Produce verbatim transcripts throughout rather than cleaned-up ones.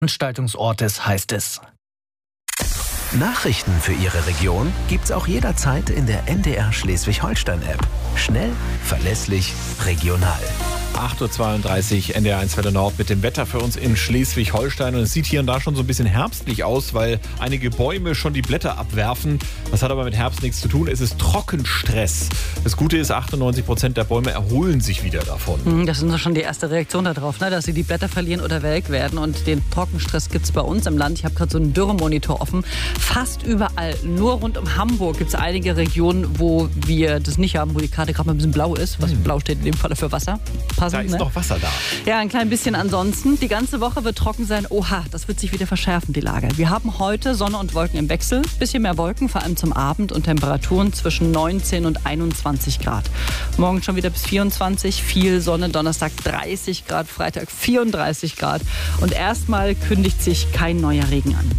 Veranstaltungsortes, heißt es. Nachrichten für Ihre Region gibt's auch jederzeit in der N D R Schleswig-Holstein-App. Schnell, verlässlich, regional. acht Uhr zweiunddreißig, N D R eins Welle Nord mit dem Wetter für uns in Schleswig-Holstein. Und es sieht hier und da schon so ein bisschen herbstlich aus, weil einige Bäume schon die Blätter abwerfen. Das hat aber mit Herbst nichts zu tun. Es ist Trockenstress. Das Gute ist, achtundneunzig Prozent der Bäume erholen sich wieder davon. Das ist doch schon die erste Reaktion darauf, ne? Dass sie die Blätter verlieren oder welk werden. Und den Trockenstress gibt es bei uns im Land. Ich habe gerade so einen Dürremonitor offen. Fast überall, nur rund um Hamburg, gibt es einige Regionen, wo wir das nicht haben, wo die Karte gerade mal ein bisschen blau ist. Was hm. blau steht in dem Falle für Wasser. Passend, da ist ne? noch Wasser da. Ja, ein klein bisschen ansonsten. Die ganze Woche wird trocken sein. Oha, das wird sich wieder verschärfen, die Lage. Wir haben heute Sonne und Wolken im Wechsel. Bisschen mehr Wolken, vor allem zum Abend, und Temperaturen zwischen neunzehn und einundzwanzig Grad. Morgen schon wieder bis vierundzwanzig, viel Sonne, Donnerstag dreißig Grad, Freitag vierunddreißig Grad. Und erstmal kündigt sich kein neuer Regen an.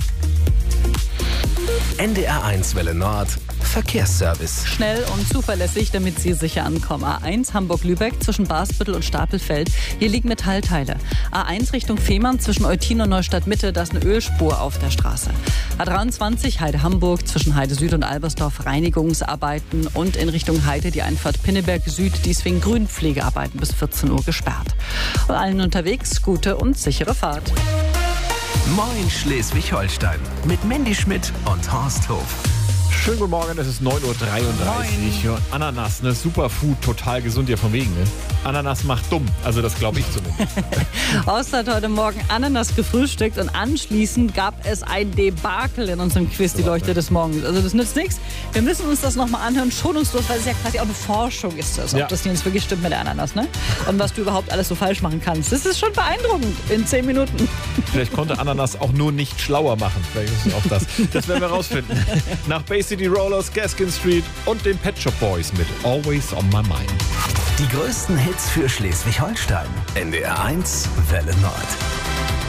N D R eins Welle Nord, Verkehrsservice. Schnell und zuverlässig, damit Sie sicher ankommen. A eins Hamburg-Lübeck zwischen Basbüttel und Stapelfeld. Hier liegen Metallteile. A eins Richtung Fehmarn zwischen Eutin und Neustadt-Mitte. Da ist eine Ölspur auf der Straße. A dreiundzwanzig Heide-Hamburg zwischen Heide Süd und Albersdorf. Reinigungsarbeiten. Und in Richtung Heide die Einfahrt Pinneberg Süd. Die ist wegen Grünpflegearbeiten bis vierzehn Uhr gesperrt. Und allen unterwegs gute und sichere Fahrt. Moin Schleswig-Holstein mit Mandy Schmidt und Horst Hof. Schönen guten Morgen, es ist neun Uhr dreiunddreißig. Und Ananas, ne? Superfood, total gesund, ja von wegen. Ne? Ananas macht dumm, also das glaube ich zumindest. Horst hat heute Morgen Ananas gefrühstückt und anschließend gab es ein Debakel in unserem Quiz, die Leuchte des Morgens. Also das nützt nichts. Wir müssen uns das nochmal anhören, schonungslos, weil es ja quasi auch eine Forschung ist, das, ob Ja. das jetzt wirklich stimmt mit der Ananas, ne? Und was du überhaupt alles so falsch machen kannst. Das ist schon beeindruckend in zehn Minuten. Vielleicht konnte Ananas auch nur nicht schlauer machen. Vielleicht ist es auch das. Das werden wir rausfinden. Nach Bay City Rollers, Gaskin Street und den Pet Shop Boys mit Always on My Mind. Die größten Hits für Schleswig-Holstein. N D R eins Welle Nord.